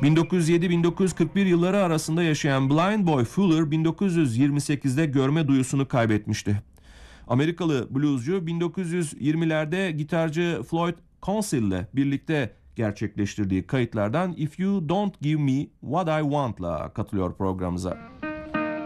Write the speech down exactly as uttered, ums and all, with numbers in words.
bin dokuz yüz yedi bin dokuz yüz kırk bir yılları arasında yaşayan Blind Boy Fuller bin dokuz yüz yirmi sekizde görme duyusunu kaybetmişti. Amerikalı bluescu bin dokuz yüz yirmilerde gitarcı Floyd Council ile birlikte gerçekleştirdiği kayıtlardan If You Don't Give Me What I Want'la katılıyor programımıza.